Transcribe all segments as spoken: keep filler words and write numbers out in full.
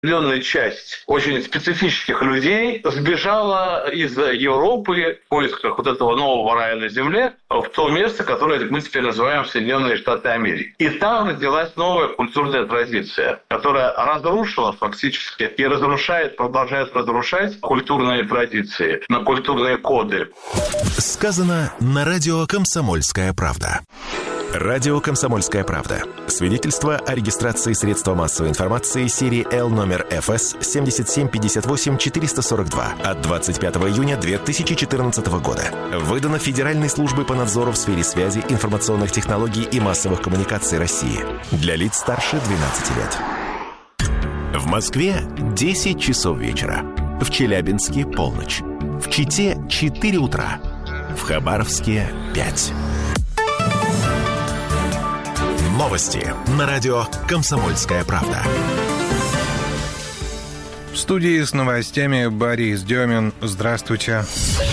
определенная часть очень специфических людей сбежала из Европы в поисках вот этого нового рая на земле в то место, которое мы теперь называем Соединенные Штаты Америки. И там родилась новая культурная традиция, которая разрушила фактически и разрушает, продолжает разрушать культурные традиции, на культурные коды. Сказано на радио «Комсомольская правда». Радио «Комсомольская правда». Свидетельство о регистрации средства массовой информации серии Л номер эф эс семь семь пять восемь четыре сорок два от двадцать пятого июня две тысячи четырнадцатого года. Выдано Федеральной службой по надзору в сфере связи, информационных технологий и массовых коммуникаций России. Для лиц старше двенадцати лет. В Москве десять часов вечера. В Челябинске полночь. В Чите четыре утра. В Хабаровске пять. Новости на радио «Комсомольская правда». В студии с новостями Борис Демин. Здравствуйте.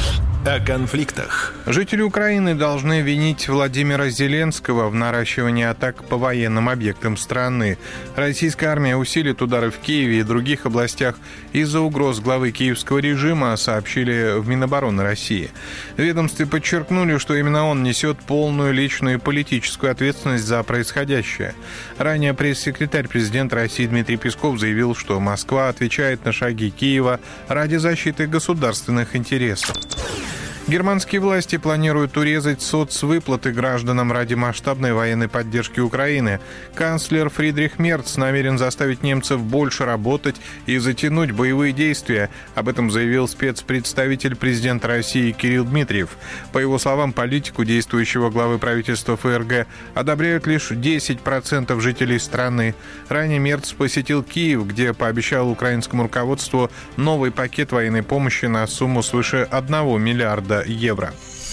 О конфликтах. Жители Украины должны винить Владимира Зеленского в наращивании атак по военным объектам страны. Российская армия усилит удары в Киеве и других областях из-за угроз главы киевского режима, сообщили в Минобороны России. В ведомстве подчеркнули, что именно он несет полную личную и политическую ответственность за происходящее. Ранее пресс-секретарь президента России Дмитрий Песков заявил, что Москва отвечает на шаги Киева ради защиты государственных интересов. Германские власти планируют урезать соцвыплаты гражданам ради масштабной военной поддержки Украины. Канцлер Фридрих Мерц намерен заставить немцев больше работать и затянуть боевые действия. Об этом заявил спецпредставитель президента России Кирилл Дмитриев. По его словам, политику действующего главы правительства эф эр гэ одобряют лишь десять процентов жителей страны. Ранее Мерц посетил Киев, где пообещал украинскому руководству новый пакет военной помощи на сумму свыше одного миллиарда евро.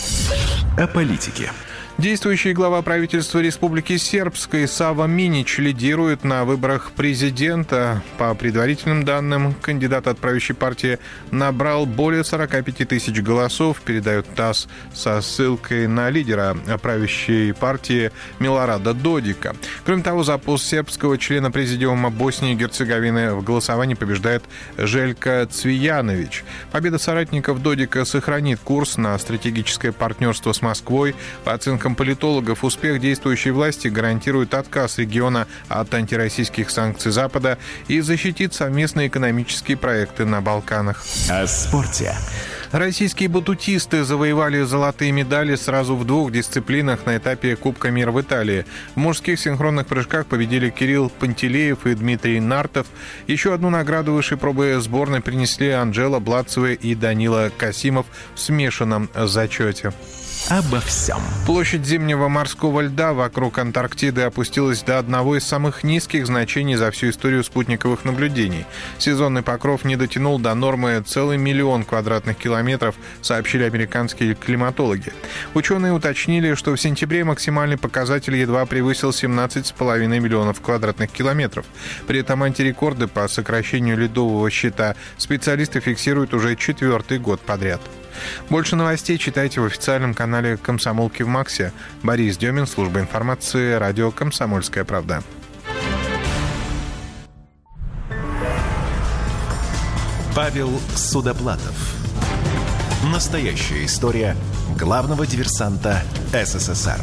О политике. Действующий глава правительства Республики Сербской Сава Минич лидирует на выборах президента. По предварительным данным, кандидат от правящей партии набрал более сорок пять тысяч голосов, передает ТАСС со ссылкой на лидера правящей партии Милорада Додика. Кроме того, за пост сербского члена президиума Боснии и Герцеговины в голосовании побеждает Желька Цвиянович. Победа соратников Додика сохранит курс на стратегическое партнерство с Москвой. По оценкам политологов, успех действующей власти гарантирует отказ региона от антироссийских санкций Запада и защитит совместные экономические проекты на Балканах. О спорте. Российские батутисты завоевали золотые медали сразу в двух дисциплинах на этапе Кубка мира в Италии. В мужских синхронных прыжках победили Кирилл Пантелеев и Дмитрий Нартов. Еще одну награду высшей пробы сборной принесли Анжела Бладцева и Данила Касимов в смешанном зачете. Обо всем. Площадь зимнего морского льда вокруг Антарктиды опустилась до одного из самых низких значений за всю историю спутниковых наблюдений. Сезонный покров не дотянул до нормы целый миллион квадратных километров, сообщили американские климатологи. Ученые уточнили, что в сентябре максимальный показатель едва превысил семнадцать с половиной миллионов квадратных километров. При этом антирекорды по сокращению ледового щита специалисты фиксируют уже четвертый год подряд. Больше новостей читайте в официальном канале «Комсомолки» в Максе. Борис Демин, служба информации, радио «Комсомольская правда». Павел Судоплатов. Настоящая история главного диверсанта эс эс эс эр.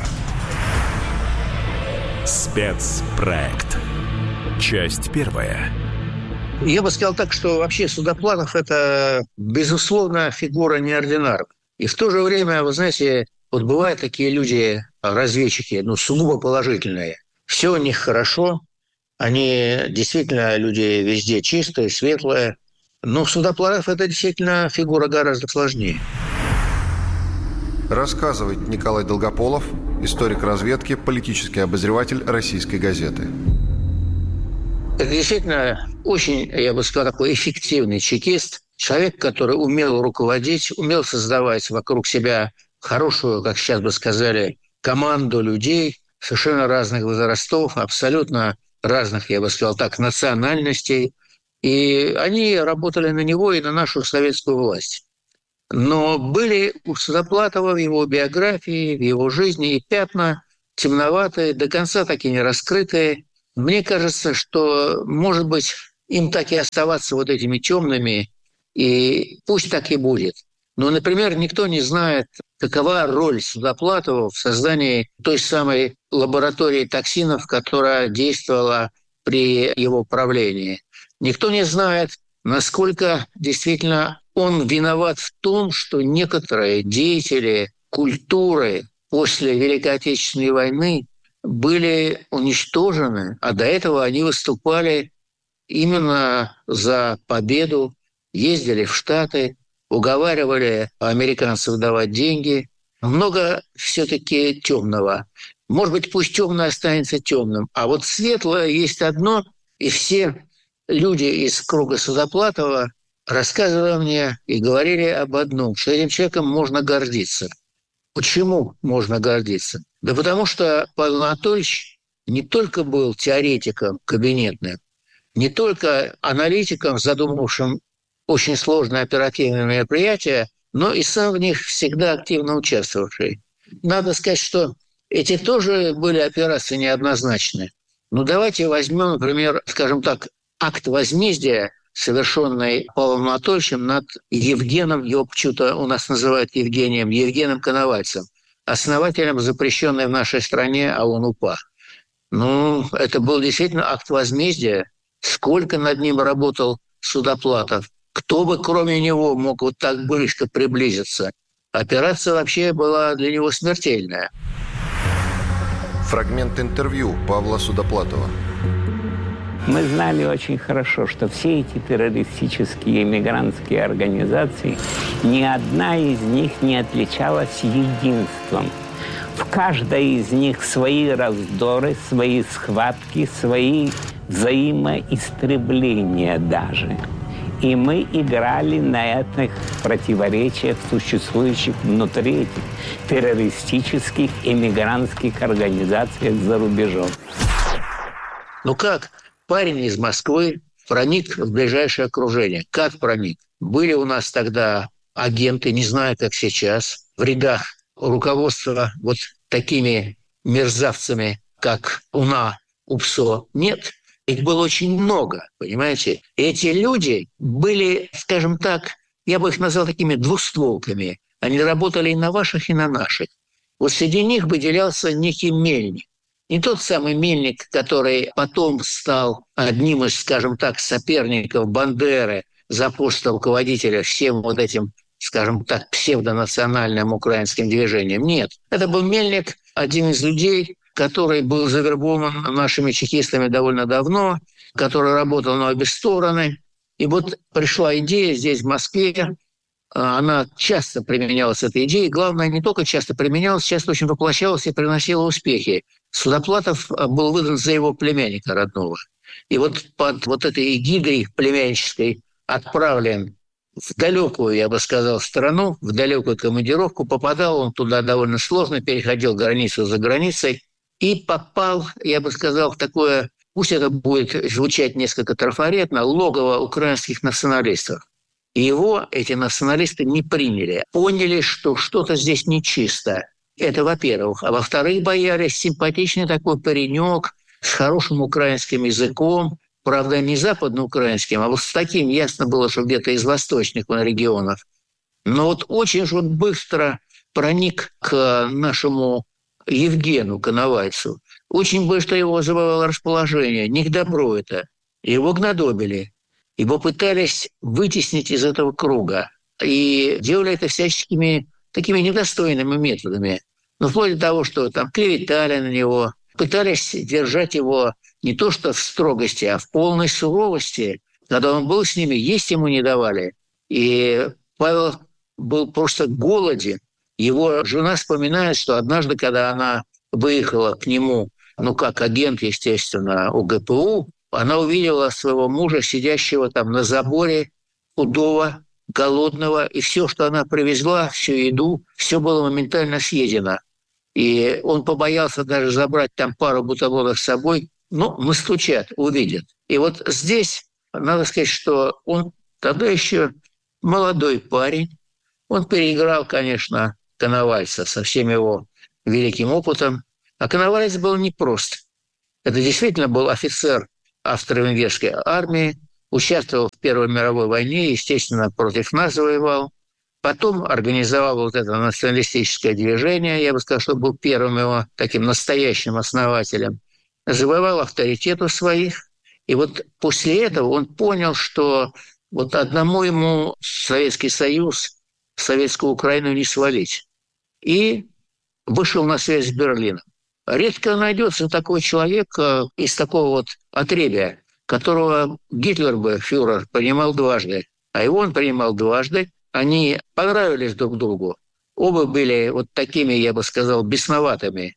Спецпроект. Часть первая. Я бы сказал так, что вообще Судоплатов – это, безусловно, фигура неординарная. И в то же время, вы знаете, вот бывают такие люди, разведчики, ну, сугубо положительные. Все у них хорошо, они действительно люди везде чистые, светлые. Но Судоплатов – это действительно фигура гораздо сложнее. Рассказывает Николай Долгополов, историк разведки, политический обозреватель «Российской газеты». Это действительно очень, я бы сказал, такой эффективный чекист. Человек, который умел руководить, умел создавать вокруг себя хорошую, как сейчас бы сказали, команду людей совершенно разных возрастов, абсолютно разных, я бы сказал так, национальностей. И они работали на него и на нашу советскую власть. Но были у Судоплатова в его биографии, в его жизни и пятна темноватые, до конца таки не раскрытые. Мне кажется, что, может быть, им так и оставаться вот этими темными, и пусть так и будет. Но, например, никто не знает, какова роль Судоплатова в создании той самой лаборатории токсинов, которая действовала при его правлении. Никто не знает, насколько действительно он виноват в том, что некоторые деятели культуры после Великой Отечественной войны были уничтожены, а до этого они выступали именно за победу, ездили в Штаты, уговаривали американцев давать деньги. Много все-таки темного. Может быть, пусть темное останется темным, а вот светлое есть одно, и все люди из круга Судоплатова рассказывали мне и говорили об одном, что этим человеком можно гордиться. Почему можно гордиться? Да потому что Павел Анатольевич не только был теоретиком кабинетным, не только аналитиком, задумавшим очень сложные оперативные мероприятия, но и сам в них всегда активно участвовавший. Надо сказать, что эти тоже были операции неоднозначные. Ну, давайте возьмем, например, скажем так, акт возмездия, совершенный Павлом Анатольевичем над Евгеном, его почему-то у нас называют Евгением, Евгеном Коновальцем, основателем запрещенной в нашей стране ОУН-УПА. Ну, это был действительно акт возмездия. Сколько над ним работал Судоплатов? Кто бы, кроме него, мог вот так близко приблизиться? Операция вообще была для него смертельная. Фрагмент интервью Павла Судоплатова. Мы знали очень хорошо, что все эти террористические иммигрантские организации, ни одна из них не отличалась единством. В каждой из них свои раздоры, свои схватки, свои взаимоистребления даже. И мы играли на этих противоречиях, существующих внутри этих террористических иммигрантских организаций за рубежом. Ну как? Парень из Москвы проник в ближайшее окружение. Как проник? Были у нас тогда агенты, не знаю, как сейчас, в рядах руководства вот такими мерзавцами, как УНА, УПСО. Нет, их было очень много, понимаете? Эти люди были, скажем так, я бы их назвал такими двустволками. Они работали и на ваших, и на наших. Вот среди них выделялся некий Мельник. Не тот самый Мельник, который потом стал одним из, скажем так, соперников Бандеры за пост руководителя всем вот этим, скажем так, псевдонациональным украинским движением. Нет, это был Мельник, один из людей, который был завербован нашими чекистами довольно давно, который работал на обе стороны. И вот пришла идея здесь, в Москве, она часто применялась, эта идея. Главное, не только часто применялась, часто очень воплощалась и приносила успехи. Судоплатов был выдан за его племянника родного. И вот под вот этой эгидой племяннической отправлен в далекую, я бы сказал, страну, в далекую командировку. Попадал он туда довольно сложно, переходил границу за границей и попал, я бы сказал, в такое, пусть это будет звучать несколько трафаретно, логово украинских националистов. И его эти националисты не приняли. Поняли, что что-то здесь нечисто. Это, во-первых. А во-вторых, боялись симпатичный такой паренек с хорошим украинским языком, правда, не западноукраинским, а вот с таким, ясно было, что где-то из восточных регионов. Но вот очень же он быстро проник к нашему Евгену Коновальцу. Очень быстро его завоевало расположение. Не к добру это. Его гнодобили. Его пытались вытеснить из этого круга. И делали это всяческими такими недостойными методами. Но вплоть до того, что там клеветали на него, пытались держать его не то что в строгости, а в полной суровости. Когда он был с ними, есть ему не давали. И Павел был просто голоден. Его жена вспоминает, что однажды, когда она выехала к нему, ну, как агент, естественно, ОГПУ, она увидела своего мужа, сидящего там на заборе, худого, голодного, и все, что она привезла, всю еду, все было моментально съедено. И он побоялся даже забрать там пару бутербродов с собой. Ну, настучат, увидят. И вот здесь, надо сказать, что он тогда еще молодой парень. Он переиграл, конечно, Коновальца со всем его великим опытом. А Коновалец был непрост. Это действительно был офицер австро-венгерской армии. участвовал в Первой мировой войне, естественно, против нас воевал. Потом организовал вот это националистическое движение, я бы сказал, что был первым его таким настоящим основателем. Завоевал авторитет у своих. И вот после этого он понял, что вот одному ему Советский Союз, Советскую Украину не свалить. И вышел на связь с Берлином. Редко найдется такой человек из такого вот отребья, которого Гитлер бы, фюрер, принимал дважды. А его он принимал дважды. Они понравились друг другу. Оба были вот такими, я бы сказал, бесноватыми.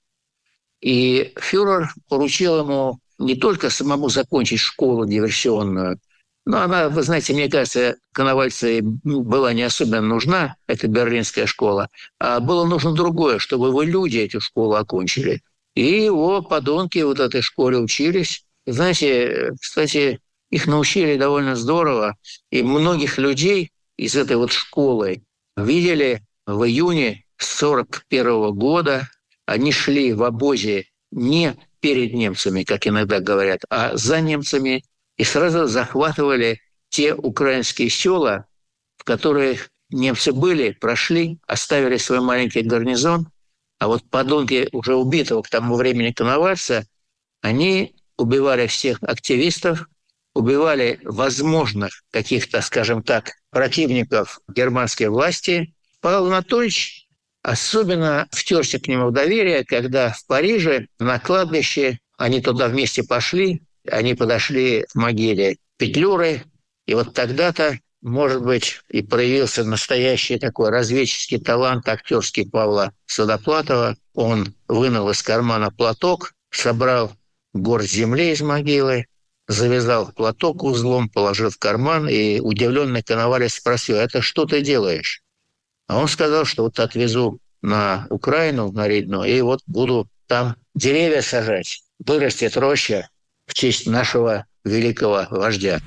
И фюрер поручил ему не только самому закончить школу диверсионную, но она, вы знаете, мне кажется, Коновальцу была не особенно нужна, эта берлинская школа, а было нужно другое, чтобы его люди эту школу окончили. И его подонки вот этой школе учились. Знаете, кстати, их научили довольно здорово, и многих людей из этой вот школы видели в июне сорок первого года. Они шли в обозе не перед немцами, как иногда говорят, а за немцами, и сразу захватывали те украинские села, в которых немцы были, прошли, оставили свой маленький гарнизон, а вот подонки уже убитого к тому времени Коновальца, они убивали всех активистов, убивали возможных каких-то, скажем так, противников германской власти. Павел Анатольевич особенно втерся к нему в доверие, когда в Париже на кладбище, они туда вместе пошли, они подошли к могиле Петлюры, и вот тогда-то, может быть, и проявился настоящий такой разведческий талант актерский Павла Судоплатова. Он вынул из кармана платок, собрал горсть земли из могилы, завязал платок узлом, положил в карман, и удивленный Коновалец спросил: «Это что ты делаешь?» А он сказал, что вот отвезу на Украину, на Ридну, и вот буду там деревья сажать. Вырастет роща в честь нашего великого вождя.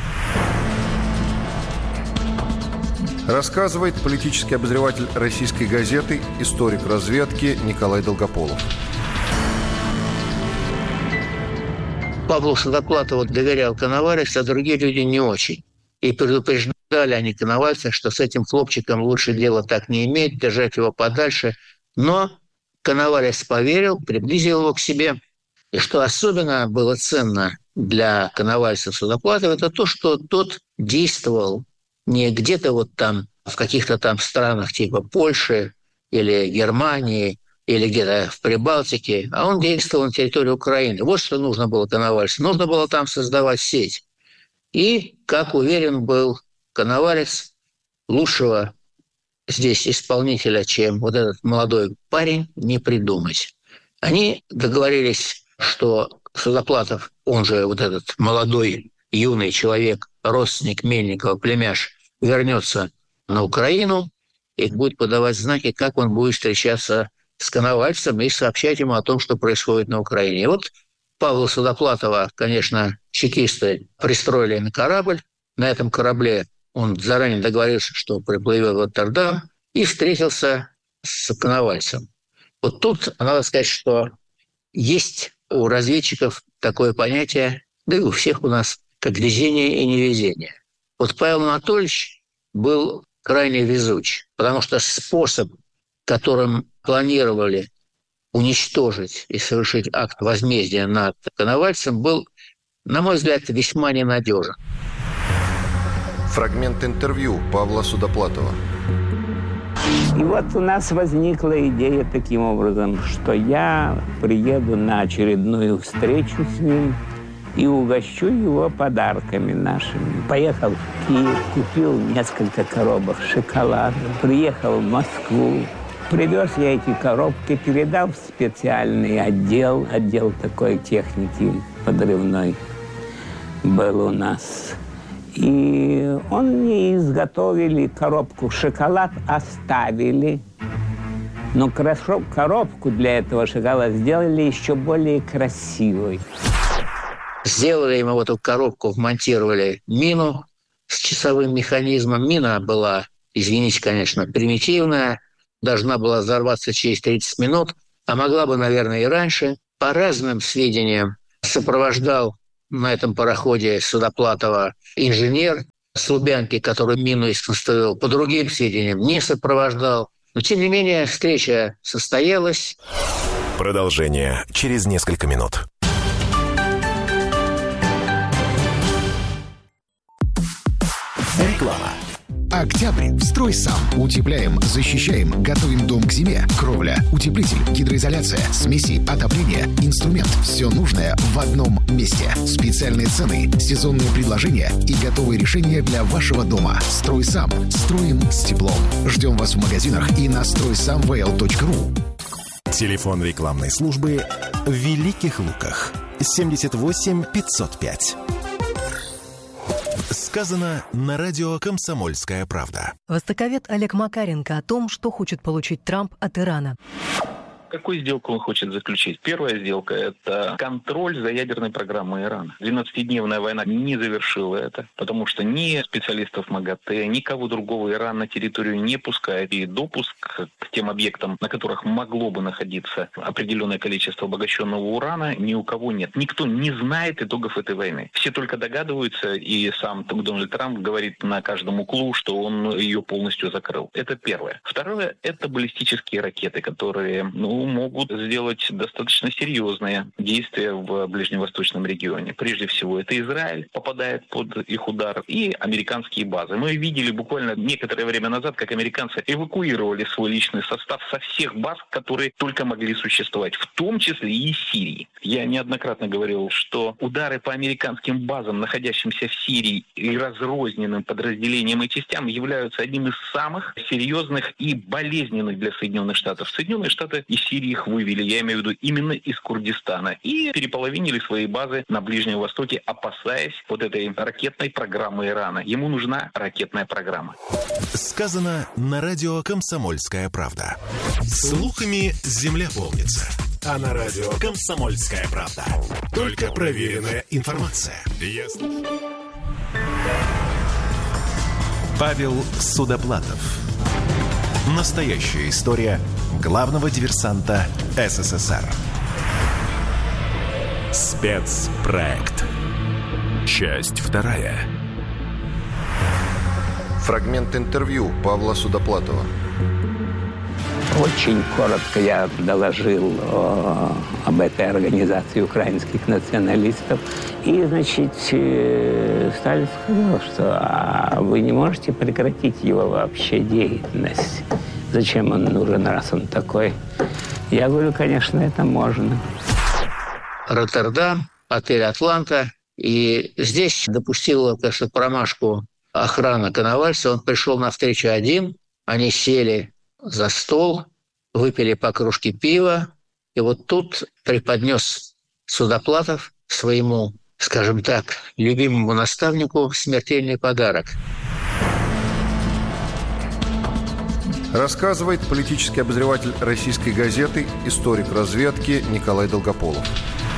Рассказывает политический обозреватель «Российской газеты», историк разведки Николай Долгополов. Павлу Судоплатову доверял Коновалец, а другие люди не очень. И предупреждали они Коновальца, что с этим хлопчиком лучше дело так не иметь, держать его подальше. Но Коновалец поверил, приблизил его к себе. И что особенно было ценно для Коновальца Судоплатова, это то, что тот действовал не где-то вот там, в каких-то там странах типа Польши или Германии, или где-то в Прибалтике, а он действовал на территории Украины. Вот что нужно было Коновальцу. Нужно было там создавать сеть. И, как уверен был Коновалец, лучшего здесь исполнителя, чем вот этот молодой парень, не придумать. Они договорились, что Судоплатов, он же вот этот молодой, юный человек, родственник Мельникова, племяш, вернется на Украину и будет подавать знаки, как он будет встречаться с Коновальцем и сообщать ему о том, что происходит на Украине. И вот Павла Судоплатова, конечно, чекисты пристроили на корабль. На этом корабле он заранее договорился, что приплывет в Роттердам, и встретился с Коновальцем. Вот тут надо сказать, что есть у разведчиков такое понятие, да и у всех у нас, как везение и невезение. Вот Павел Анатольевич был крайне везуч, потому что способ, которым планировали уничтожить и совершить акт возмездия над Коновальцем, был, на мой взгляд, весьма ненадежен. Фрагмент интервью Павла Судоплатова. И вот у нас возникла идея таким образом, что я приеду на очередную встречу с ним и угощу его подарками нашими. Поехал в Киев, купил несколько коробок шоколада, приехал в Москву. Привез я эти коробки, передал в специальный отдел, отдел такой техники подрывной был у нас. И он мне изготовили коробку. Шоколад оставили, но коробку для этого шоколада сделали еще более красивой. Сделали ему эту коробку, вмонтировали мину с часовым механизмом. Мина была, извините, конечно, примитивная, должна была взорваться через тридцать минут, а могла бы, наверное, и раньше. По разным сведениям сопровождал на этом пароходе Судоплатова инженер с Лубянки, который мину исконструировал, по другим сведениям, не сопровождал. Но, тем не менее, встреча состоялась. Продолжение через несколько минут. Реклама. Октябрь. Строй сам. Утепляем, защищаем, готовим дом к зиме. Кровля, утеплитель, гидроизоляция, смеси, отопление, инструмент. Все нужное в одном месте. Специальные цены, сезонные предложения и готовые решения для вашего дома. Строй сам. Строим с теплом. Ждем вас в магазинах и на строй сам вэ эл точка ру. Телефон рекламной службы в Великих Луках. семьдесят восемь пятьсот пять. Сказано на радио «Комсомольская правда». Востоковед Олег Макаренко о том, что хочет получить Трамп от Ирана. Какую сделку он хочет заключить? Первая сделка – это контроль за ядерной программой Ирана. двенадцатидневная война не завершила это, потому что ни специалистов МАГАТЭ, никого другого Иран на территорию не пускает. И допуск к тем объектам, на которых могло бы находиться определенное количество обогащенного урана, ни у кого нет. Никто не знает итогов этой войны. Все только догадываются, и сам Дональд Трамп говорит на каждом углу, что он ее полностью закрыл. Это первое. Второе – это баллистические ракеты, которые, ну, могут сделать достаточно серьезные действия в ближневосточном регионе. Прежде всего, это Израиль попадает под их удар и американские базы. Мы видели буквально некоторое время назад, как американцы эвакуировали свой личный состав со всех баз, которые только могли существовать, в том числе и из Сирии. Я неоднократно говорил, что удары по американским базам, находящимся в Сирии, и разрозненным подразделениям и частям являются одним из самых серьезных и болезненных для Соединенных Штатов. Соединенные Штаты из Сирии их вывели, я имею в виду именно из Курдистана, и переполовинили свои базы на Ближнем Востоке, опасаясь вот этой ракетной программы Ирана. Ему нужна ракетная программа. Сказано на радио «Комсомольская правда». Слухами земля полнится. А на радио «Комсомольская правда» только проверенная информация. Ясно. Павел Судоплатов. Настоящая история главного диверсанта СССР. Спецпроект. Часть вторая. Фрагмент интервью Павла Судоплатова. Очень коротко я доложил о, об этой организации украинских националистов. И, значит, Сталин сказал, что а вы не можете прекратить его вообще деятельность. Зачем он нужен, раз он такой? Я говорю, конечно, это можно. Роттердам, отель «Атланта». И здесь допустила, конечно, промашку охрана Коновальца. Он пришел на встречу один, они сели за стол, выпили по кружке пива, и вот тут преподнес Судоплатов своему, скажем так, любимому наставнику смертельный подарок. Рассказывает политический обозреватель российской газеты, историк разведки Николай Долгополов.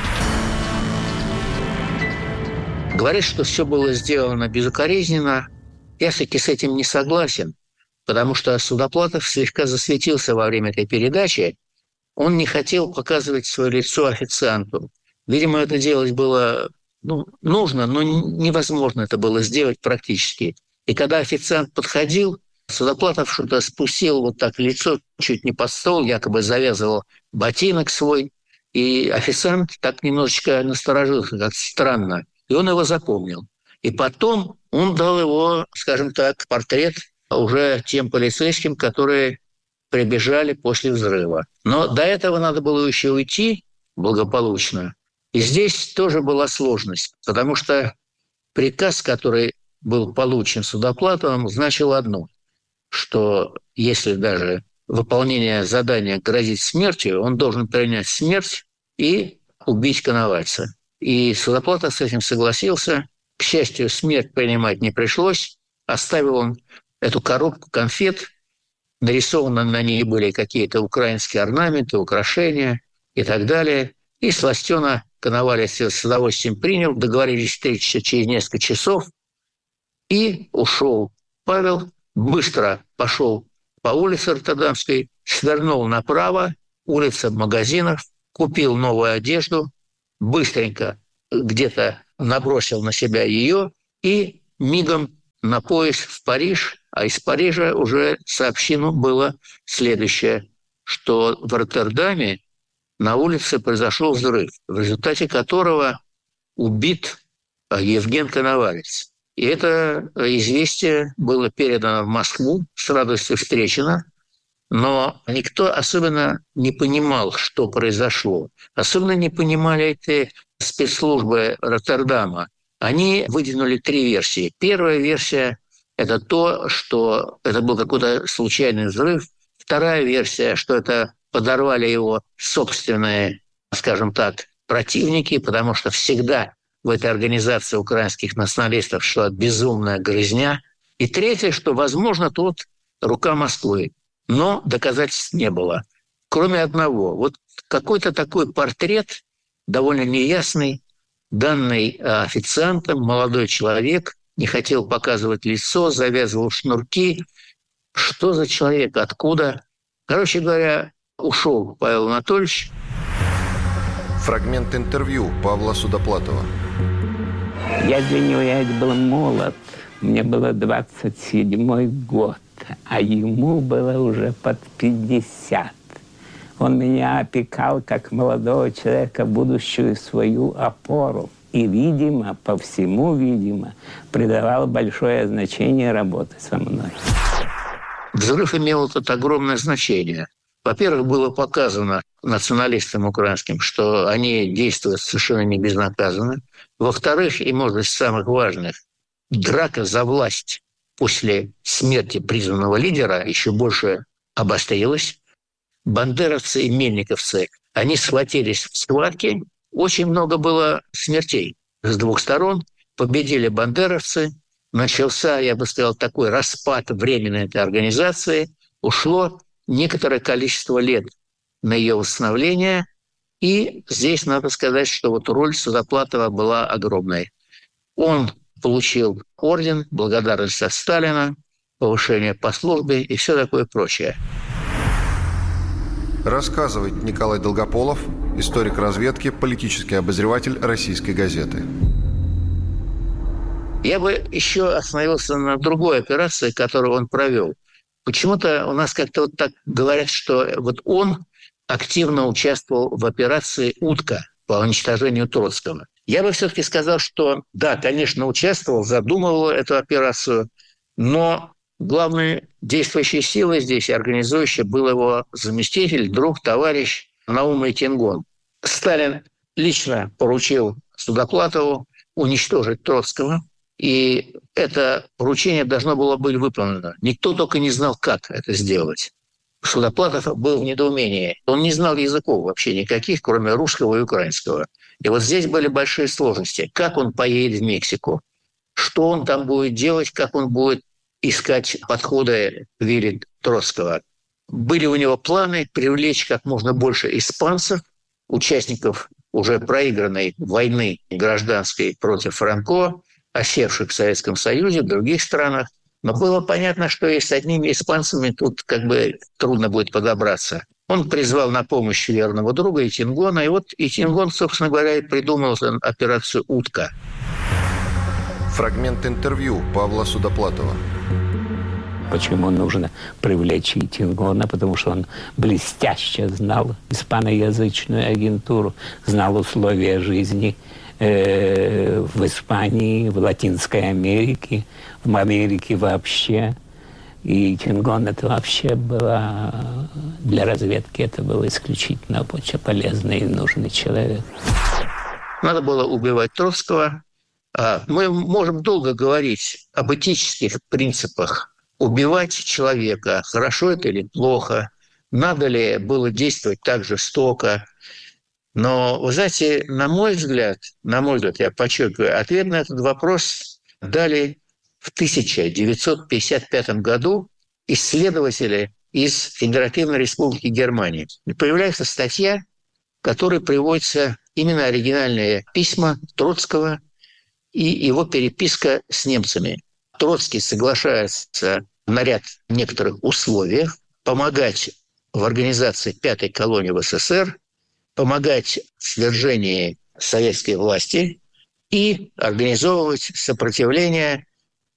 Говорит, что все было сделано безукоризненно. Я все-таки с этим не согласен, потому что Судоплатов слегка засветился во время этой передачи. Он не хотел показывать свое лицо официанту. Видимо, это делать было ну, нужно, но невозможно это было сделать практически. И когда официант подходил, Судоплатов что-то спустил вот так лицо, чуть не под стол, якобы завязывал ботинок свой. И официант так немножечко насторожился, как странно. И он его запомнил. И потом он дал его, скажем так, портрет уже тем полицейским, которые прибежали после взрыва. Но до этого надо было еще уйти благополучно. И здесь тоже была сложность, потому что приказ, который был получен Судоплатовым, значил одно, что если даже выполнение задания грозит смертью, он должен принять смерть и убить Коновальца. И Судоплатов с этим согласился. К счастью, смерть принимать не пришлось. Оставил он эту коробку конфет. Нарисованы на ней были какие-то украинские орнаменты, украшения и так далее. И сластена Коновалец с удовольствием принял. Договорились встретиться через несколько часов. И ушел Павел. Быстро пошел по улице Роттердамской, свернул направо, улица магазинов, купил новую одежду, быстренько где-то набросил на себя ее и мигом на поезд в Париж, а из Парижа уже сообщено было следующее, что в Роттердаме на улице произошел взрыв, в результате которого убит Евген Коновалец. И это известие было передано в Москву, с радостью встречено, но никто особенно не понимал, что произошло. Особенно не понимали эти спецслужбы Роттердама. Они выдвинули три версии. Первая версия – это то, что это был какой-то случайный взрыв. Вторая версия, что это подорвали его собственные, скажем так, противники, потому что всегда в этой организации украинских националистов шла безумная грызня. И третье, что, возможно, тут рука Москвы. Но доказательств не было. Кроме одного. Вот какой-то такой портрет, довольно неясный, данный официантом, молодой человек, не хотел показывать лицо, завязывал шнурки. Что за человек? Откуда? Короче говоря, ушел Павел Анатольевич. Фрагмент интервью Павла Судоплатова. Я для него я был молод. Мне было двадцать седьмой год, а ему было уже под пятьдесят. Он меня опекал как молодого человека, будущую свою опору. И, видимо, по всему, видимо, придавал большое значение работе со мной. Взрыв имел тут огромное значение. Во-первых, было показано националистам украинским, что они действуют совершенно не безнаказанно. Во-вторых, и, может быть, из самых важных, драка за власть после смерти признанного лидера еще больше обострилась. Бандеровцы и мельниковцы, они схватились в схватке. Очень много было смертей с двух сторон. Победили бандеровцы. Начался, я бы сказал, такой распад временной этой организации. Ушло некоторое количество лет на ее восстановление. И здесь надо сказать, что вот роль Судоплатова была огромной. Он получил орден, благодарность от Сталина, повышение по службе и все такое прочее. Рассказывает Николай Долгополов, историк разведки, политический обозреватель «Российской газеты». Я бы еще остановился на другой операции, которую он провел. Почему-то у нас как-то вот так говорят, что вот он активно участвовал в операции «Утка» по уничтожению Троцкого. Я бы все-таки сказал, что да, конечно, участвовал, задумывал эту операцию, но главной действующей силой здесь, организующей, был его заместитель, друг, товарищ Наум Рейтингон. Сталин лично поручил Судоплатову уничтожить Троцкого, и это поручение должно было быть выполнено. Никто только не знал, как это сделать. Судоплатов был в недоумении. Он не знал языков вообще никаких, кроме русского и украинского. И вот здесь были большие сложности. Как он поедет в Мексику? Что он там будет делать? Как он будет искать подходы к вере Троцкого? Были у него планы привлечь как можно больше испанцев, участников уже проигранной войны гражданской против Франко, осевших в Советском Союзе, в других странах. Но было понятно, что и с одними испанцами тут как бы трудно будет подобраться. Он призвал на помощь верного друга Рейтингона, и вот Рейтингон, собственно говоря, и придумал операцию «Утка». Фрагмент интервью Павла Судоплатова. Почему нужно привлечь Рейтингона? Потому что он блестяще знал испаноязычную агентуру, знал условия жизни э, в Испании, в Латинской Америке, в Америке вообще. И Рейтингон это вообще было для разведки, это был исключительно очень полезный и нужный человек. Надо было убивать Троцкого. Мы можем долго говорить об этических принципах. Убивать человека, хорошо это или плохо, надо ли было действовать так жестоко. Но, вы знаете, на мой взгляд, на мой взгляд, я подчеркиваю, ответ на этот вопрос дали в тысяча девятьсот пятьдесят пятом году исследователи из Федеративной Республики Германии. И появляется статья, в которой приводятся именно оригинальные письма Троцкого и его переписка с немцами. Троцкий соглашается на ряд некоторых условиях помогать в организации пятой колонии в СССР, помогать в свержении советской власти и организовывать сопротивление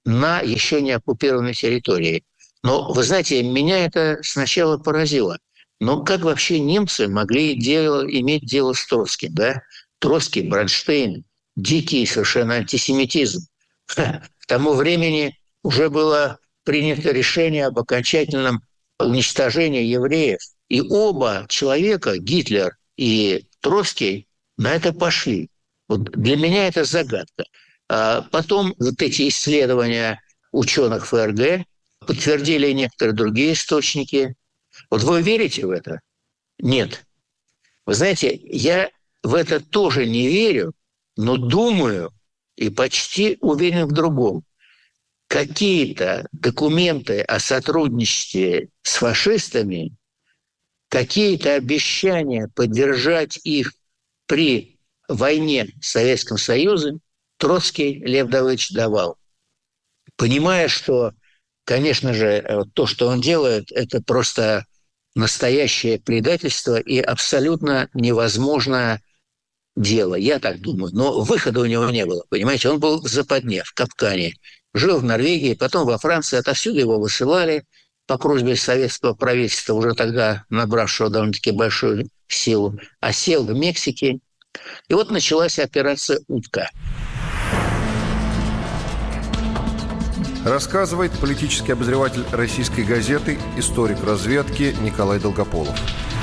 на еще не оккупированной территории. Но, вы знаете, меня это сначала поразило. Но как вообще немцы могли дело, иметь дело с Троцким, да? Троцкий, Бронштейн, дикий совершенно антисемитизм. Ха, к тому времени уже было принято решение об окончательном уничтожении евреев. И оба человека, Гитлер и Троцкий, на это пошли. Вот для меня это загадка. А потом вот эти исследования ученых ФРГ подтвердили некоторые другие источники. Вот вы верите в это? Нет. Вы знаете, я в это тоже не верю, но думаю и почти уверен в другом. Какие-то документы о сотрудничестве с фашистами, какие-то обещания поддержать их при войне с Советским Союзом Троцкий Лев Давыдович давал. Понимая, что, конечно же, то, что он делает, это просто настоящее предательство и абсолютно невозможное дело. Я так думаю. Но выхода у него не было, понимаете? Он был в западне, в капкане. Жил в Норвегии, потом во Франции. Отовсюду его высылали по просьбе советского правительства, уже тогда набравшего довольно-таки большую силу. А сел в Мексике. И вот началась операция «Утка». Рассказывает политический обозреватель российской газеты, историк разведки Николай Долгополов.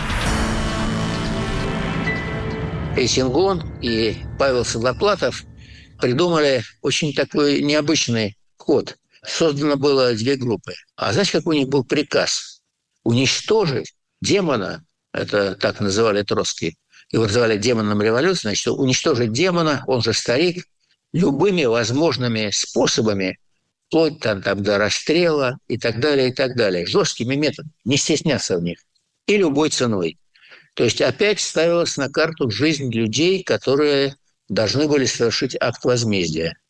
Эйтингон и Павел Судоплатов придумали очень такой необычный ход. Создано было две группы. А знаете, какой у них был приказ? Уничтожить демона, это так называли Троцкий, его называли демоном революции, значит, уничтожить демона, он же старик, любыми возможными способами, вплоть там, там, до расстрела и так далее, и так далее. Жесткими методами, не стесняться в них. И любой ценой. То есть опять ставилась на карту жизнь людей, которые должны были совершить акт возмездия.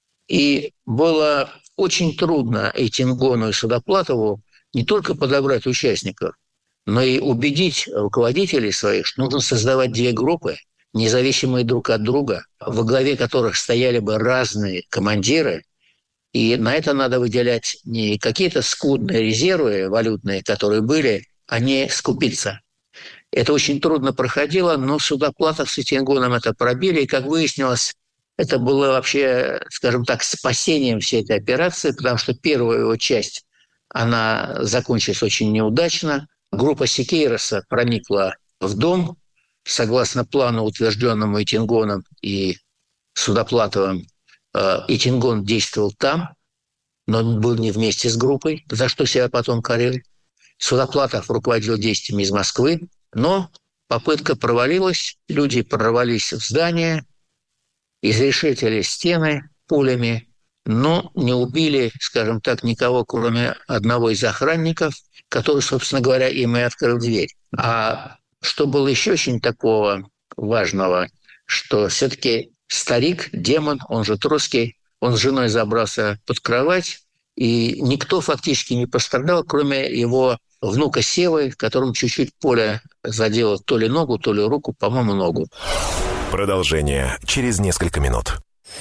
И было очень трудно Эйтингону и Судоплатову не только подобрать участников, но и убедить руководителей своих, что нужно создавать две группы, независимые друг от друга, во главе которых стояли бы разные командиры. И на это надо выделять не какие-то скудные резервы валютные, которые были, а не скупиться. Это очень трудно проходило, но Судоплатов с Эйтингоном это пробили. И, как выяснилось, это было вообще, скажем так, спасением всей этой операции, потому что первая его часть, она закончилась очень неудачно. Группа Сикейроса проникла в дом, согласно плану, утвержденному Эйтингоном и Судоплатовым. Эйтингон действовал там, но он был не вместе с группой, за что себя потом корил. Судоплатов руководил действиями из Москвы, но попытка провалилась, люди прорвались в здание, изрешетили стены пулями, но не убили, скажем так, никого, кроме одного из охранников, который, собственно говоря, им и открыл дверь. А что было еще очень такого важного, что все-таки старик, демон, он же Троцкий, он с женой забрался под кровать, и никто фактически не пострадал, кроме его внука Севы, которому чуть-чуть пуля задела то ли ногу, то ли руку, по-моему, ногу. Продолжение через несколько минут.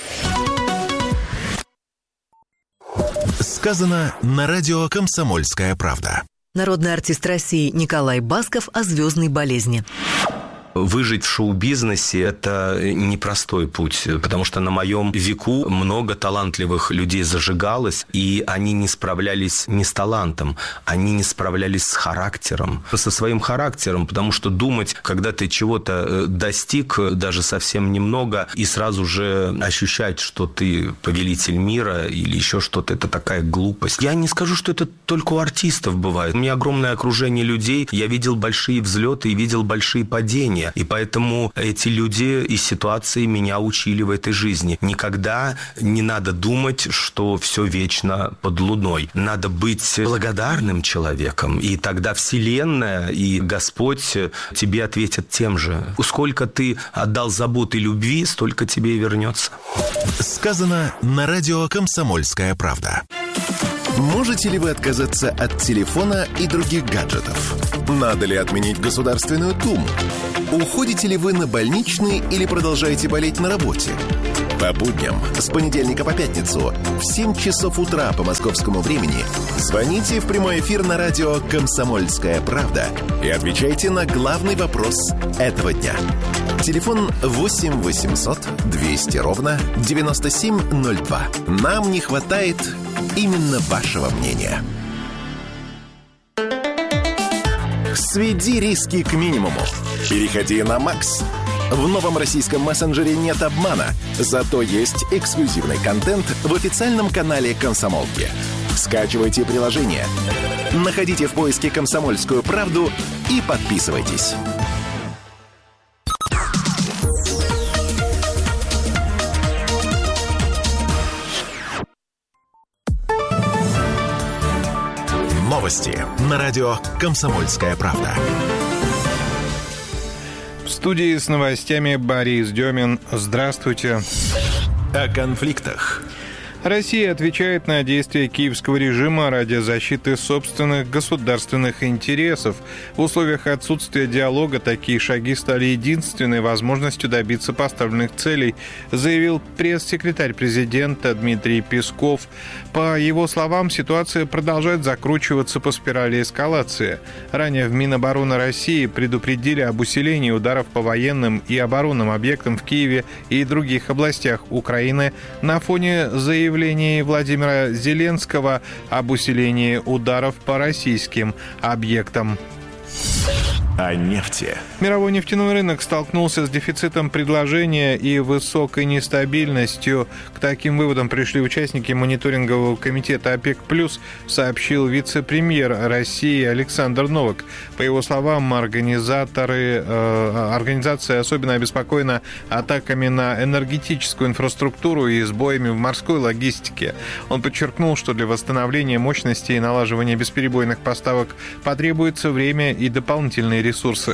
Сказано на радио «Комсомольская правда». Народный артист России Николай Басков о звездной болезни. Выжить в шоу-бизнесе – это непростой путь, потому что на моем веку много талантливых людей зажигалось, и они не справлялись не с талантом, они не справлялись с характером, со своим характером, потому что думать, когда ты чего-то достиг, даже совсем немного, и сразу же ощущать, что ты повелитель мира или еще что-то, это такая глупость. Я не скажу, что это только у артистов бывает. У меня огромное окружение людей, я видел большие взлеты и видел большие падения. И поэтому эти люди и ситуации меня учили в этой жизни. Никогда не надо думать, что все вечно под луной. Надо быть благодарным человеком, и тогда Вселенная и Господь тебе ответят тем же. Сколько ты отдал заботы и любви, столько тебе и вернется. Сказано на радио «Комсомольская правда». Можете ли вы отказаться от телефона и других гаджетов? Надо ли отменить Государственную Думу? Уходите ли вы на больничный или продолжаете болеть на работе? По будням с понедельника по пятницу в семь часов утра по московскому времени звоните в прямой эфир на радио «Комсомольская правда» и отвечайте на главный вопрос этого дня. Телефон восемь восемьсот двести ровно девяносто семь ноль два. Нам не хватает именно вашего мнения. Сведи риски к минимуму. Переходи на Макс. В новом российском мессенджере нет обмана, зато есть эксклюзивный контент в официальном канале «Комсомолки». Скачивайте приложение, находите в поиске «Комсомольскую правду» и подписывайтесь. Новости на радио «Комсомольская правда». В студии с новостями Борис Демин. Здравствуйте. О конфликтах. Россия отвечает на действия киевского режима ради защиты собственных государственных интересов. В условиях отсутствия диалога такие шаги стали единственной возможностью добиться поставленных целей, заявил пресс-секретарь президента Дмитрий Песков. По его словам, ситуация продолжает закручиваться по спирали эскалации. Ранее в Минобороны России предупредили об усилении ударов по военным и оборонным объектам в Киеве и других областях Украины на фоне заявления Владимира Зеленского об усилении ударов по российским объектам. О нефти. Мировой нефтяной рынок столкнулся с дефицитом предложения и высокой нестабильностью. К таким выводам пришли участники мониторингового комитета ОПЕК+, сообщил вице-премьер России Александр Новак. По его словам, организаторы, э, организация особенно обеспокоена атаками на энергетическую инфраструктуру и сбоями в морской логистике. Он подчеркнул, что для восстановления мощности и налаживания бесперебойных поставок потребуется время и дополнительные ресурсы.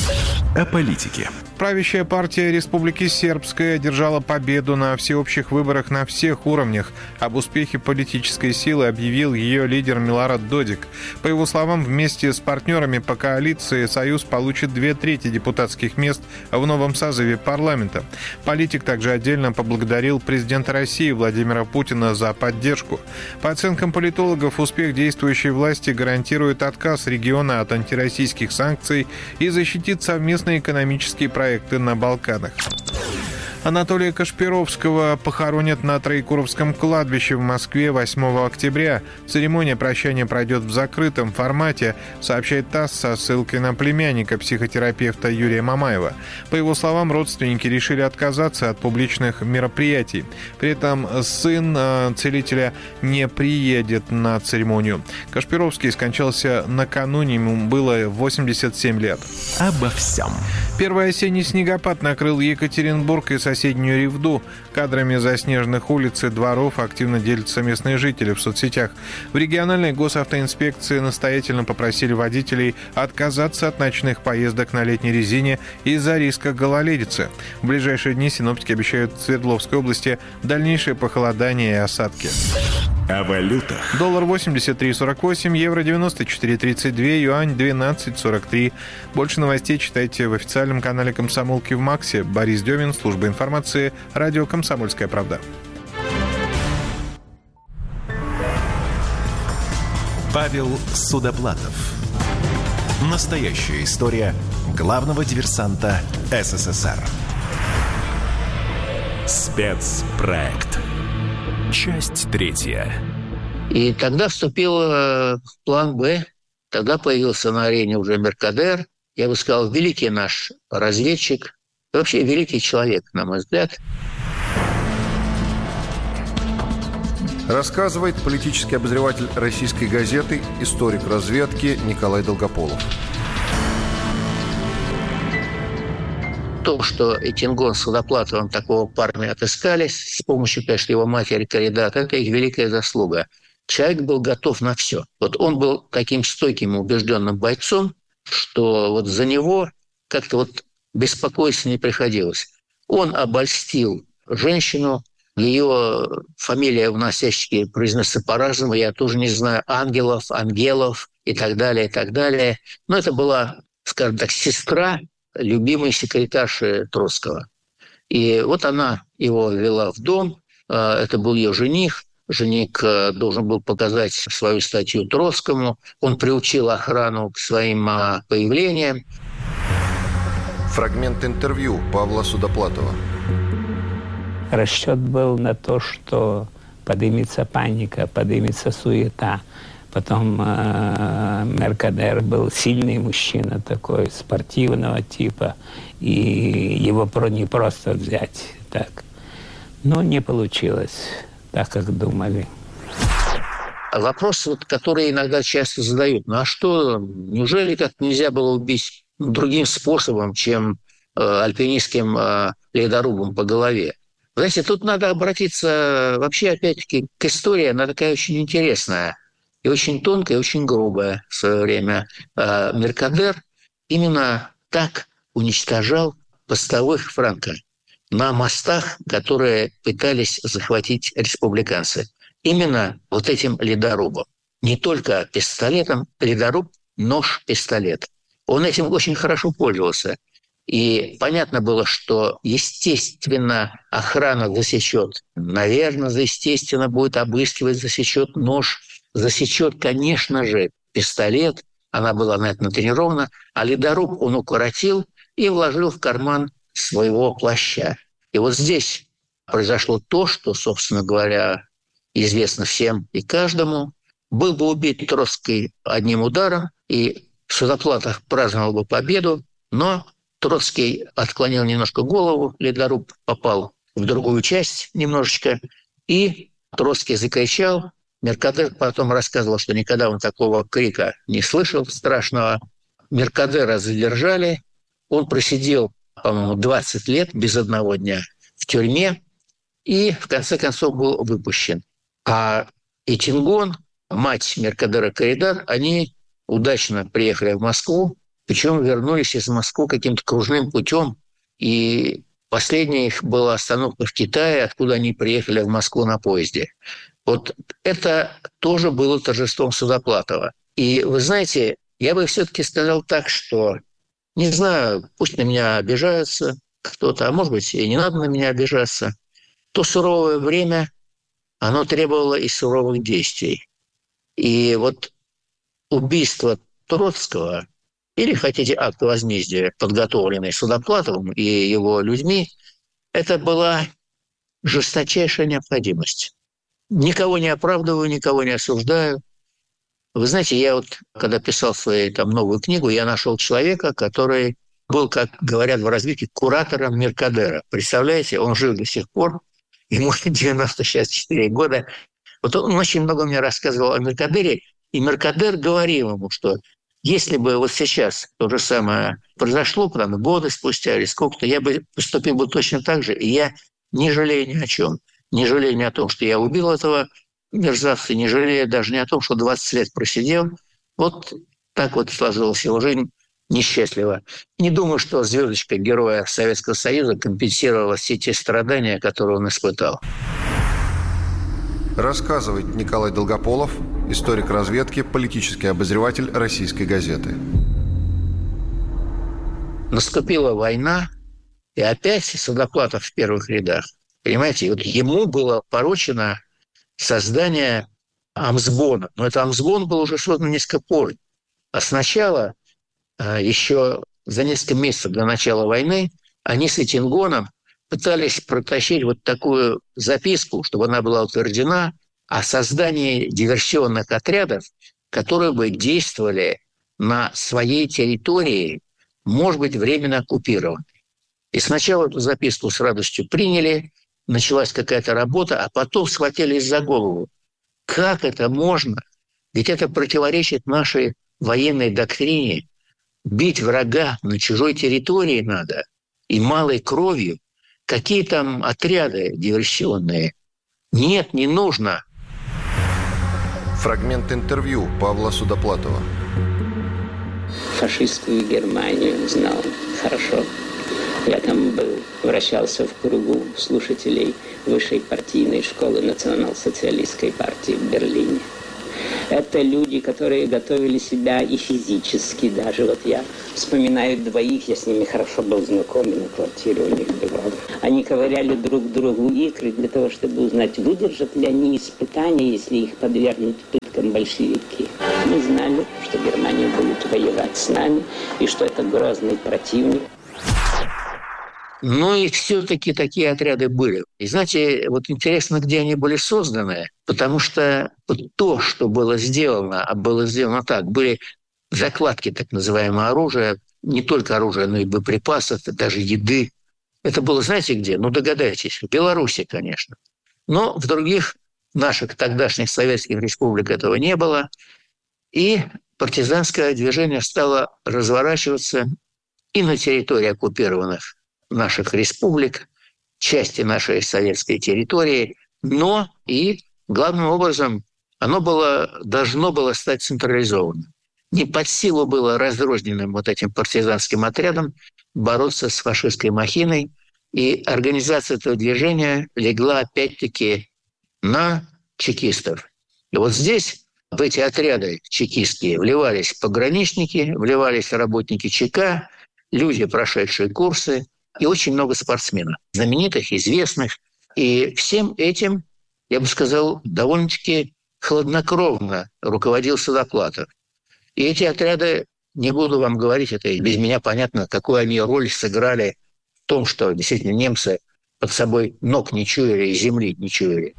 О политике. Правящая партия Республики Сербская одержала победу на всеобщих выборах на всех уровнях. Об успехе политической силы объявил ее лидер Милорад Додик. По его словам, вместе с партнерами по коалиции Союз получит две трети депутатских мест в новом созыве парламента. Политик также отдельно поблагодарил президента России Владимира Путина за поддержку. По оценкам политологов, успех действующей власти гарантирует отказ региона от антироссийских санкций и защитит совместные экономические проекты на Балканах. Анатолия Кашпировского похоронят на Троекуровском кладбище в Москве восьмого октября. Церемония прощания пройдет в закрытом формате, сообщает ТАСС со ссылкой на племянника психотерапевта Юрия Мамаева. По его словам, родственники решили отказаться от публичных мероприятий. При этом сын целителя не приедет на церемонию. Кашпировский скончался накануне, ему было восемьдесят семь лет. Обо всем. Первый осенний снегопад накрыл Екатеринбург и соседнюю Ревду. Кадрами заснеженных улиц и дворов активно делятся местные жители в соцсетях. В региональной госавтоинспекции настоятельно попросили водителей отказаться от ночных поездок на летней резине из-за риска гололедицы. В ближайшие дни синоптики обещают в Свердловской области дальнейшее похолодание и осадки. О валютах. Доллар восемьдесят три сорок восемь, евро девяносто четыре тридцать два, юань двенадцать сорок три. Больше новостей читайте в официальном канале «Комсомолки» в Максе. Борис Демин, служба информации, радио «Комсомольская правда». Павел Судоплатов. Настоящая история главного диверсанта СССР. Спецпроект. Часть третья. И тогда вступил э, план «Б». Тогда появился на арене уже Меркадер. Я бы сказал, великий наш разведчик. И вообще великий человек, на мой взгляд. Рассказывает политический обозреватель российской газеты, историк разведки Николай Долгополов. То, что Этингон с Судоплатовым такого парня отыскали, с помощью, конечно, его матери Каридат, это их великая заслуга. Человек был готов на все. Вот он был таким стойким, убежденным бойцом, что вот за него как-то вот беспокоиться не приходилось. Он обольстил женщину, ее фамилия в носящике произносится по-разному, я тоже не знаю, Ангелов, Ангелов и так далее, и так далее. Но это была, скажем так, сестра любимой секретарши Троцкого. И вот она его ввела в дом. Это был ее жених. Жених должен был показать свою статью Троцкому. Он приучил охрану к своим появлениям. Фрагмент интервью Павла Судоплатова. Расчет был на то, что поднимется паника, поднимется суета. Потом э, Меркадер был сильный мужчина такой, спортивного типа, и его про не просто взять так. Но не получилось так, как думали. Вопрос, вот, который иногда часто задают: ну а что, неужели как нельзя было убить другим способом, чем э, альпинистским э, ледорубом по голове? Знаете, тут надо обратиться вообще, опять-таки, к истории. Она такая очень интересная и очень тонкая, и очень грубая в свое время. Э, Меркадер именно так уничтожал постовых франко на мостах, которые пытались захватить республиканцы. Именно вот этим ледорубом. Не только пистолетом, ледоруб, нож, пистолет. Он этим очень хорошо пользовался. И понятно было, что, естественно, охрана засечет. Наверное, естественно, будет обыскивать, засечет нож, засечет, конечно же, пистолет. Она была на это натренирована. А ледоруб он укоротил и вложил в карман своего плаща. И вот здесь произошло то, что, собственно говоря, известно всем и каждому. Был бы убит Троцкий одним ударом, и Судоплатов праздновал бы победу, но Троцкий отклонил немножко голову, ледоруб попал в другую часть немножечко, и Троцкий закричал. Меркадер потом рассказывал, что никогда он такого крика не слышал страшного. Меркадера задержали, он просидел, по-моему, двадцать лет без одного дня в тюрьме и, в конце концов, был выпущен. А Этингон, мать Меркадера Коридар, они удачно приехали в Москву, причем вернулись из Москвы каким-то кружным путем. И последняя их была остановка в Китае, откуда они приехали в Москву на поезде. Вот это тоже было торжеством Судоплатова. И вы знаете, я бы все-таки сказал так, что, не знаю, пусть на меня обижаются кто-то, а может быть, и не надо на меня обижаться. То суровое время, оно требовало и суровых действий. И вот убийство Троцкого, или, хотите, акт возмездия, подготовленный Судоплатовым и его людьми, это была жесточайшая необходимость. Никого не оправдываю, никого не осуждаю. Вы знаете, я вот, когда писал свою там новую книгу, я нашел человека, который был, как говорят в разведке, куратором Меркадера. Представляете, он жив до сих пор, ему девяносто четыре года. Вот он очень много мне рассказывал о Меркадере, и Меркадер говорил ему, что если бы вот сейчас то же самое произошло, правда, годы спустя или сколько-то, я бы поступил бы точно так же, и я не жалею ни о чем. Не жалею ни о том, что я убил этого мерзавца, не жалею даже не о том, что двадцать лет просидел. Вот так вот сложилась его жизнь несчастливо. Не думаю, что звездочка Героя Советского Союза компенсировала все те страдания, которые он испытал. Рассказывает Николай Долгополов, историк разведки, политический обозреватель «Российской газеты». Наступила война, и опять Судоплатов в первых рядах. Понимаете, вот ему было поручено создание Амсбона. Но это Амсбон был уже создан несколько позже. А сначала, еще за несколько месяцев до начала войны, они с Этингоном пытались протащить вот такую записку, чтобы она была утверждена, о создании диверсионных отрядов, которые бы действовали на своей территории, может быть, временно оккупированной. И сначала эту записку с радостью приняли, началась какая-то работа, а потом схватились за голову. Как это можно? Ведь это противоречит нашей военной доктрине. Бить врага на чужой территории надо, и малой кровью. Какие там отряды диверсионные? Нет, не нужно. Фрагмент интервью Павла Судоплатова. Фашистскую Германию знал хорошо. Я там был, вращался в кругу слушателей высшей партийной школы национал-социалистской партии в Берлине. Это люди, которые готовили себя и физически даже. Вот я вспоминаю двоих, я с ними хорошо был знаком, и на квартире у них бывал. Они ковыряли друг другу икры для того, чтобы узнать, выдержат ли они испытания, если их подвергнут пыткам большевики. Мы знали, что Германия будет воевать с нами, и что это грозный противник. Ну и все-таки такие отряды были. И знаете, вот интересно, где они были созданы, потому что вот то, что было сделано, а было сделано так, были закладки так называемого оружия, не только оружия, но и боеприпасов, даже еды. Это было, знаете, где? Ну, догадайтесь, в Беларуси, конечно. Но в других наших тогдашних советских республик этого не было. И партизанское движение стало разворачиваться и на территории оккупированных наших республик, части нашей советской территории, но и, главным образом, оно было, должно было стать централизованным. Не под силу было разрозненным вот этим партизанским отрядом бороться с фашистской махиной, и организация этого движения легла опять-таки на чекистов. И вот здесь в эти отряды чекистские вливались пограничники, вливались работники ЧК, люди, прошедшие курсы, и очень много спортсменов, знаменитых, известных. И всем этим, я бы сказал, довольно-таки хладнокровно руководил Судоплатов. И эти отряды, не буду вам говорить, это без меня понятно, какую они роль сыграли в том, что действительно немцы под собой ног не чуяли и земли не чуяли.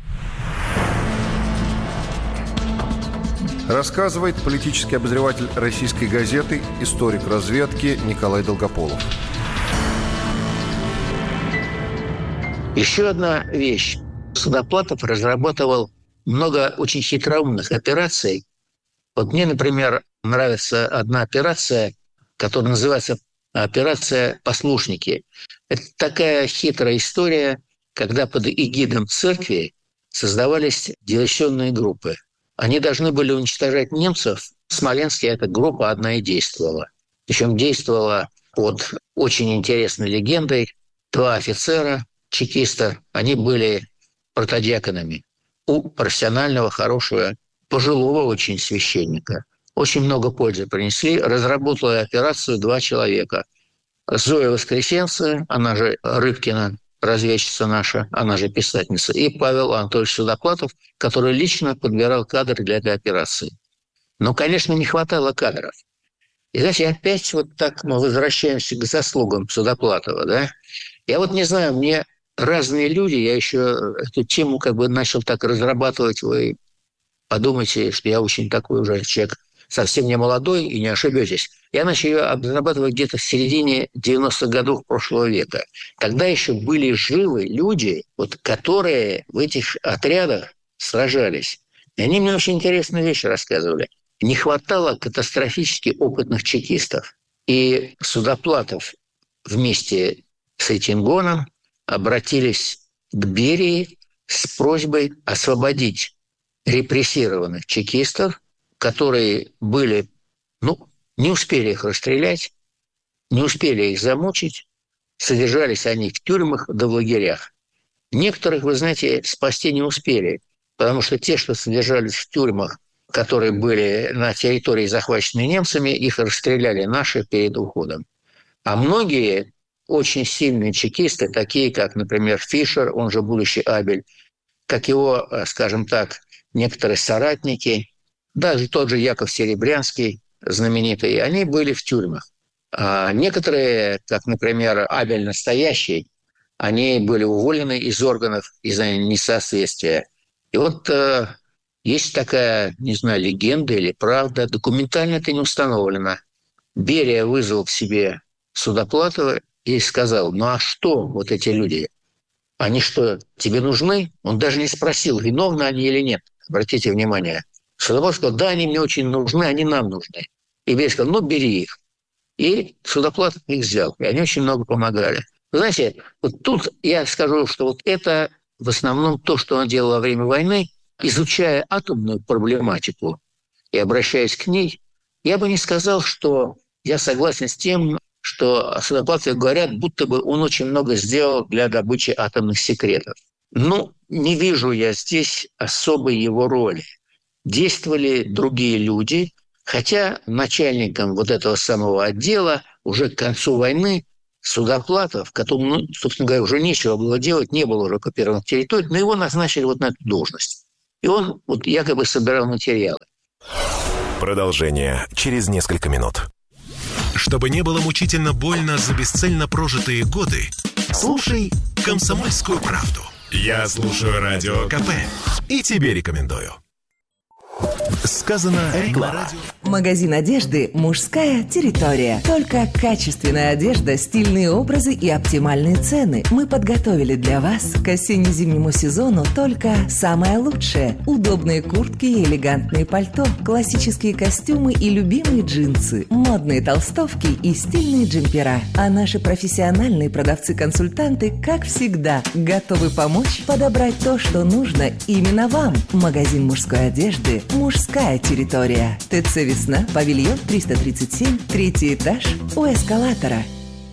Рассказывает политический обозреватель российской газеты, историк разведки Николай Долгополов. Еще одна вещь. Судоплатов разрабатывал много очень хитроумных операций. Вот мне, например, нравится одна операция, которая называется операция «Послушники». Это такая хитрая история, когда под эгидом церкви создавались диверсионные группы. Они должны были уничтожать немцев. В Смоленске эта группа одна и действовала. Причем действовала под очень интересной легендой. Два офицера чекиста, они были протодиаконами у профессионального, хорошего, пожилого очень священника. Очень много пользы принесли. Разработала операцию два человека. Зоя Воскресенция, она же Рыбкина, разведчица наша, она же писательница, и Павел Анатольевич Судоплатов, который лично подбирал кадры для этой операции. Но, конечно, не хватало кадров. И, знаете, опять вот так мы возвращаемся к заслугам Судоплатова, да? Я вот не знаю, мне разные люди, я еще эту тему как бы начал так разрабатывать, вы подумайте, что я очень такой уже человек совсем не молодой, и не ошибетесь. Я начал ее разрабатывать где-то в середине девяностых годов прошлого века. Тогда еще были живы люди, вот, которые в этих отрядах сражались. И они мне очень интересные вещи рассказывали. Не хватало катастрофически опытных чекистов. И Судоплатов вместе с Этингоном обратились к Берии с просьбой освободить репрессированных чекистов, которые были, ну, не успели их расстрелять, не успели их замучить, содержались они в тюрьмах да в лагерях. Некоторых, вы знаете, спасти не успели, потому что те, что содержались в тюрьмах, которые были на территории, захваченной немцами, их расстреляли наши перед уходом. А многие очень сильные чекисты, такие как, например, Фишер, он же будущий Абель, как его, скажем так, некоторые соратники, даже тот же Яков Серебрянский, знаменитый, они были в тюрьмах. А некоторые, как, например, Абель настоящий, они были уволены из органов из-за несоответствия. И вот э, есть такая, не знаю, легенда или правда, документально это не установлено. Берия вызвал к себе Судоплатова и сказал: ну а что вот эти люди? Они что, тебе нужны? Он даже не спросил, виновны они или нет. Обратите внимание. Судоплатов сказал: да, они мне очень нужны, они нам нужны. И Берия сказал: ну бери их. И Судоплатов их взял. И они очень много помогали. Вы знаете, вот тут я скажу, что вот это в основном то, что он делал во время войны, изучая атомную проблематику и обращаясь к ней, я бы не сказал, что я согласен с тем, что о Судоплатове говорят, будто бы он очень много сделал для добычи атомных секретов. Ну, не вижу я здесь особой его роли. действовали другие люди, хотя начальником вот этого самого отдела уже к концу войны Судоплатов, которому, ну, собственно говоря, уже нечего было делать, не было уже оккупированных территорий, но его назначили вот на эту должность. И он вот якобы собирал материалы. Продолжение через несколько минут. Чтобы не было мучительно больно за бесцельно прожитые годы, слушай «Комсомольскую правду». Я слушаю Радио КП и тебе рекомендую. Сказано реклама. Магазин одежды «Мужская территория». Только качественная одежда, стильные образы и оптимальные цены. Мы подготовили для вас к осенне-зимнему сезону только самое лучшее. Удобные куртки и элегантные пальто, классические костюмы и любимые джинсы, модные толстовки и стильные джемпера. А наши профессиональные продавцы-консультанты, как всегда, готовы помочь подобрать то, что нужно именно вам. Магазин мужской одежды «Мужская территория». ТЦ «Весна», павильон триста тридцать семь, третий этаж, у эскалатора.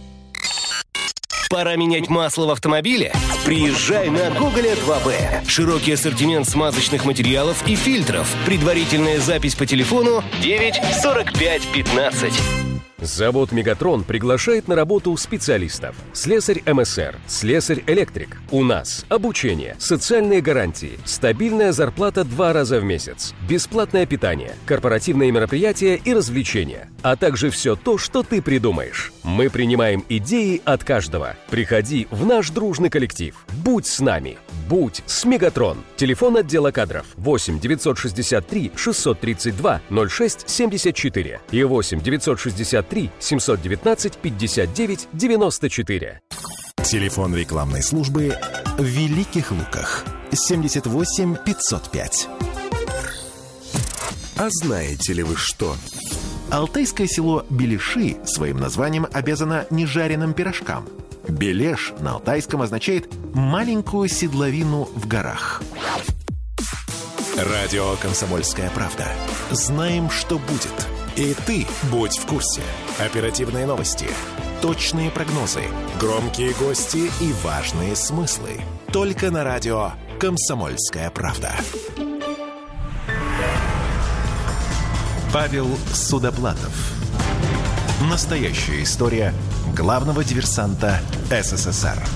Пора менять масло в автомобиле? Приезжай на Гоголя два бэ. Широкий ассортимент смазочных материалов и фильтров. Предварительная запись по телефону девять сорок пять пятнадцать. Завод «Мегатрон» приглашает на работу специалистов. Слесарь эм эс эр, слесарь-электрик. У нас обучение, социальные гарантии, стабильная зарплата два раза в месяц, бесплатное питание, корпоративные мероприятия и развлечения, а также все то, что ты придумаешь. Мы принимаем идеи от каждого. Приходи в наш дружный коллектив. Будь с нами. Будь с «Мегатрон». Телефон отдела кадров восемь девятьсот шестьдесят три шестьсот тридцать два ноль шесть семьдесят четыре и восемь девятьсот шестьдесят три семьсот девятнадцать пятьдесят девять девяносто четыре. Телефон рекламной службы в Великих Луках семьдесят восемь пятьсот пять. А знаете ли вы что? Алтайское село Белеши своим названием обязано нежаренным пирожкам. Белеш на алтайском означает «маленькую седловину в горах». Радио «Комсомольская правда». Знаем, что будет. И ты будь в курсе. Оперативные новости, точные прогнозы, громкие гости и важные смыслы. Только на радио «Комсомольская правда». Павел Судоплатов. Настоящая история главного диверсанта эс эс эс эр.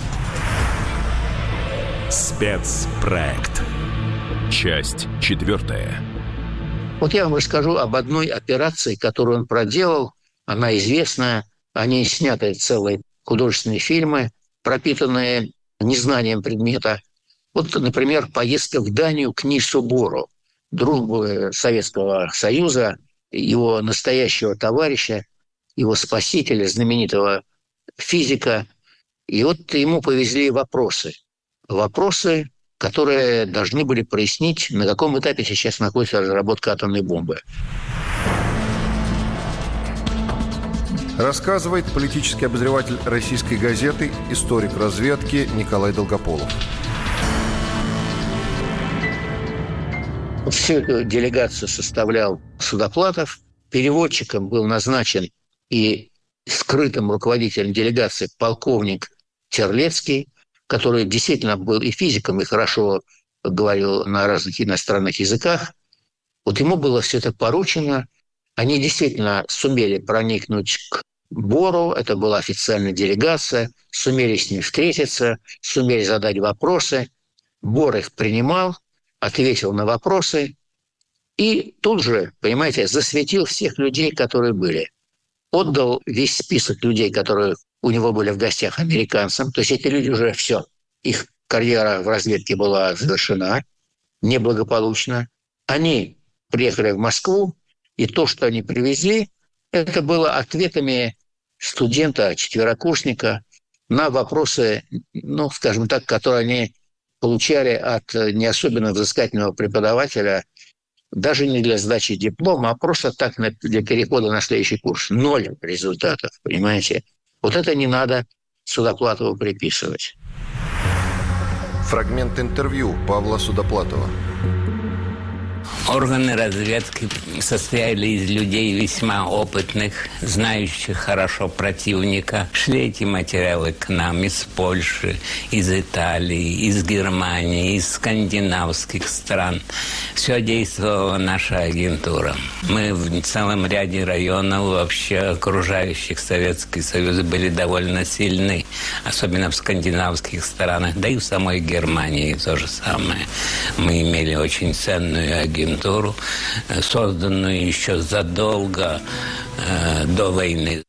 Спецпроект. Часть четвертая. Вот я вам расскажу об одной операции, которую он проделал. Она известная. О ней сняты целые художественные фильмы, пропитанные незнанием предмета. Вот, например, поездка в Данию к Нильсу Бору, другу Советского Союза, его настоящего товарища, его спасителя, знаменитого физика. И вот ему повезли вопросы. Вопросы, которые должны были прояснить, на каком этапе сейчас находится разработка атомной бомбы. Рассказывает политический обозреватель российской газеты, историк разведки Николай Долгополов. Всю эту делегацию составлял Судоплатов. Переводчиком был назначен и скрытым руководителем делегации полковник Терлецкий, который действительно был и физиком, и хорошо говорил на разных иностранных языках. Вот ему было все это поручено. Они действительно сумели проникнуть к Бору, это была официальная делегация, сумели с ним встретиться, сумели задать вопросы. Бор их принимал, ответил на вопросы и тут же, понимаете, засветил всех людей, которые были. Отдал весь список людей, которые у него были в гостях, американцам. То есть эти люди уже все, их карьера в разведке была завершена неблагополучно. Они приехали в Москву, и то, что они привезли, это было ответами студента, четверокурсника на вопросы, ну, скажем так, которые они получали от не особенно взыскательного преподавателя, даже не для сдачи диплома, а просто так для перехода на следующий курс. Ноль результатов, понимаете? Вот это не надо Судоплатову приписывать. Фрагмент интервью Павла Судоплатова. Органы разведки состояли из людей весьма опытных, знающих хорошо противника. Шли эти материалы к нам из Польши, из Италии, из Германии, из скандинавских стран. Все действовала наша агентура. Мы в целом ряде районов вообще окружающих Советский Союз были довольно сильны, особенно в скандинавских странах, да и в самой Германии то же самое. Мы имели очень ценную агентуру, созданную еще задолго э, до войны.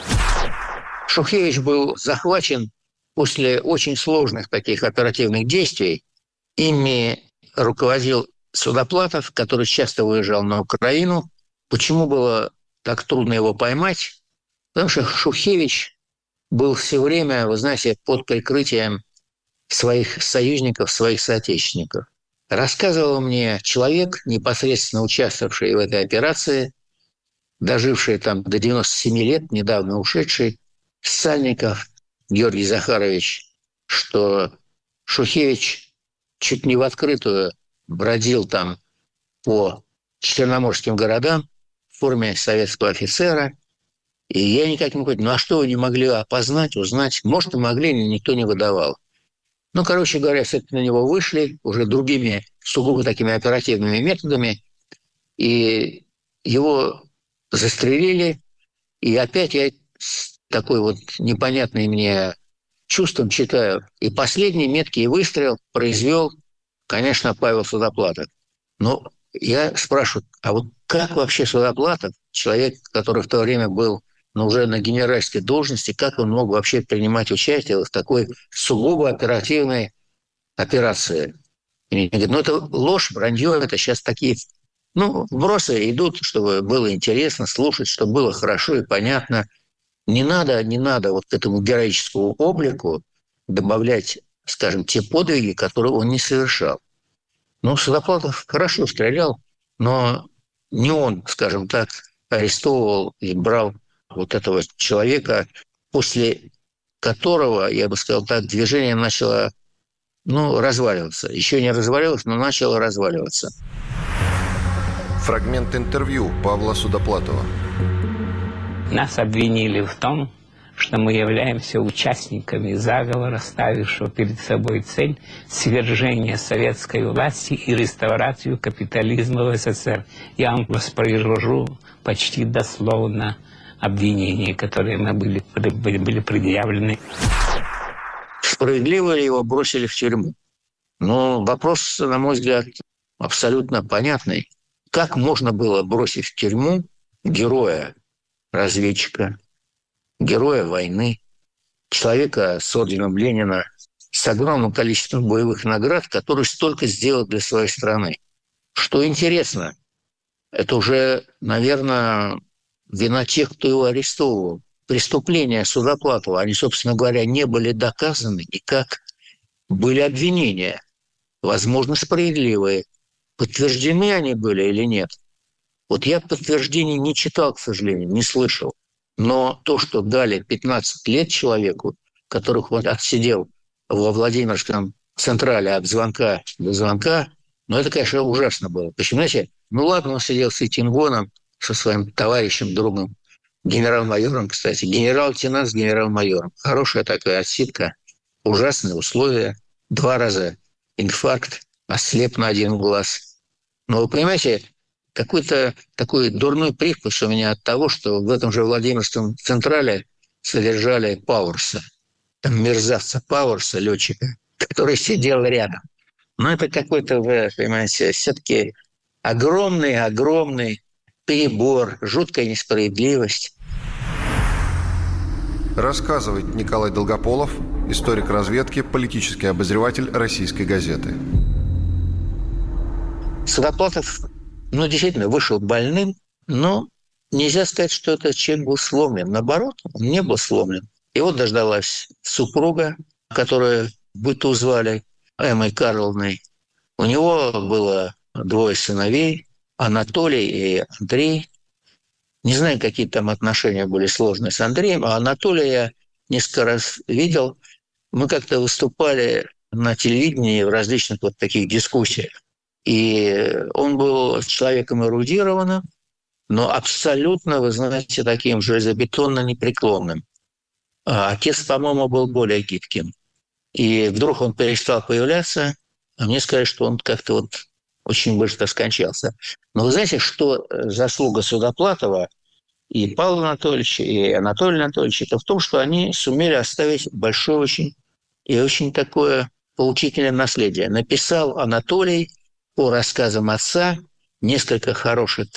Шухевич был захвачен после очень сложных таких оперативных действий. Ими руководил Судоплатов, который часто выезжал на Украину. Почему было так трудно его поймать? Потому что Шухевич был все время, вы знаете, под прикрытием своих союзников, своих соотечественников. Рассказывал мне человек, непосредственно участвовавший в этой операции, доживший там до девяноста семи лет, недавно ушедший, Сальников Георгий Захарович, что Шухевич чуть не в открытую бродил там по черноморским городам в форме советского офицера. И я никак не понял, ну а что вы не могли опознать, узнать? Может, и могли, но никто не выдавал. Ну, короче говоря, все-таки на него вышли уже другими, сугубо такими оперативными методами, и его застрелили. И опять я с такой вот непонятной мне чувством читаю. И последний меткий выстрел произвел, конечно, Павел Судоплатов. Но я спрашиваю, а вот как вообще Судоплатов, человек, который в то время был но уже на генеральской должности, как он мог вообще принимать участие в такой сугубо оперативной операции? И говорит, ну это ложь, вранье, это сейчас такие, ну, вбросы идут, чтобы было интересно слушать, чтобы было хорошо и понятно. Не надо, не надо вот к этому героическому облику добавлять, скажем, те подвиги, которые он не совершал. Ну, Судоплатов хорошо стрелял, но не он, скажем так, арестовывал и брал вот этого человека, после которого, я бы сказал так, движение начало, ну, разваливаться. Еще не развалилось, но начало разваливаться. Фрагмент интервью Павла Судоплатова. Нас обвинили в том, что мы являемся участниками заговора, ставившего перед собой цель свержения советской власти и реставрацию капитализма в СССР. Я вам воспроизвожу почти дословно обвинения, которые мы были, были, были предъявлены. Справедливо ли его бросили в тюрьму? Ну, вопрос, на мой взгляд, абсолютно понятный. Как можно было бросить в тюрьму героя, разведчика, героя войны, человека с орденом Ленина, с огромным количеством боевых наград, который столько сделал для своей страны? Что интересно, это уже, наверное, вина тех, кто его арестовывал. Преступления Судоплатова, они, собственно говоря, не были доказаны никак. Были обвинения, возможно, справедливые. Подтверждены они были или нет? Вот я подтверждений не читал, к сожалению, не слышал. Но то, что дали пятнадцать лет человеку, которых он отсидел во Владимирском Централе от звонка до звонка, ну, это, конечно, ужасно было. Почему, знаете, ну ладно, он сидел с Итингоном, со своим товарищем, другом, генерал-майором, кстати. Генерал-лейтенант с генерал-майором. Хорошая такая отсидка. Ужасные условия. Два раза инфаркт, ослеп на один глаз. Но вы понимаете, какой-то такой дурной привкус у меня от того, что в этом же Владимирском Централе содержали Пауэрса. Там мерзавца Пауэрса, летчика, который сидел рядом. Но это какой-то, вы понимаете, все-таки огромный-огромный перебор, жуткая несправедливость. Рассказывает Николай Долгополов, историк разведки, политический обозреватель «Российской газеты». Судоплатов, ну, действительно, вышел больным, но нельзя сказать, что этот человек был сломлен. Наоборот, он не был сломлен. Его дождалась супруга, которую в быту звали Эммой Карловной. У него было двое сыновей, Анатолий и Андрей. Не знаю, какие там отношения были сложные с Андреем, а Анатолия я несколько раз видел. Мы как-то выступали на телевидении в различных вот таких дискуссиях. И он был человеком эрудированным, но абсолютно, вы знаете, таким железобетонно непреклонным. А отец, по-моему, был более гибким. И вдруг он перестал появляться, а мне сказали, что он как-то вот очень быстро скончался. Но вы знаете, что заслуга Судоплатова и Павла Анатольевича, и Анатолия Анатольевича, это в том, что они сумели оставить большое очень и очень такое поучительное наследие. Написал Анатолий по рассказам отца несколько хороших